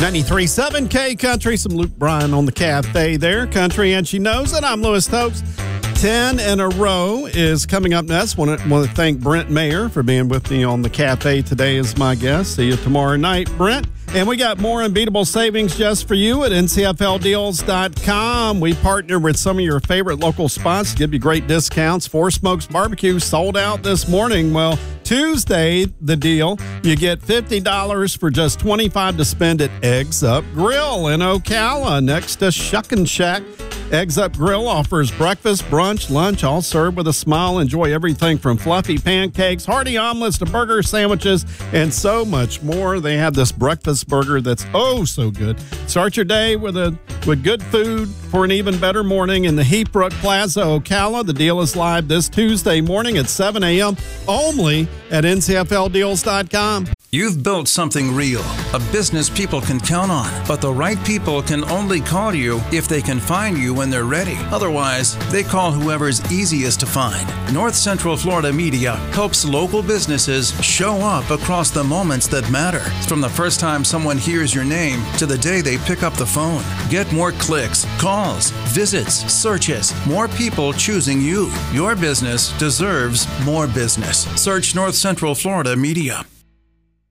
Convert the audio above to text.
93.7 K Country. Some Luke Bryan on the cafe there. Country and She Knows It. I'm Lewis Stokes. 10 in a row is coming up next. Want to thank Brent Mayer for being with me on the cafe today as my guest. See you tomorrow night, Brent. And we got more unbeatable savings just for you at ncfldeals.com. We partner with some of your favorite local spots to give you great discounts. Four Smokes Barbecue sold out this morning. Well, Tuesday, the deal, you get $50 for just $25 to spend at Eggs Up Grill in Ocala next to Shuckin' Shack. Eggs Up Grill offers breakfast, brunch, lunch, all served with a smile. Enjoy everything from fluffy pancakes, hearty omelets to burger sandwiches, and so much more. They have this breakfast burger that's oh so good. Start your day with good food for an even better morning in the Heathbrook Plaza, Ocala. The deal is live this Tuesday morning at 7 a.m. only at ncfldeals.com. You've built something real, a business people can count on. But the right people can only call you if they can find you when they're ready. Otherwise, they call whoever's easiest to find. North Central Florida Media helps local businesses show up across the moments that matter. From the first time someone hears your name to the day they pick up the phone. Get more clicks, calls, visits, searches, more people choosing you. Your business deserves more business. Search North Central Florida Media.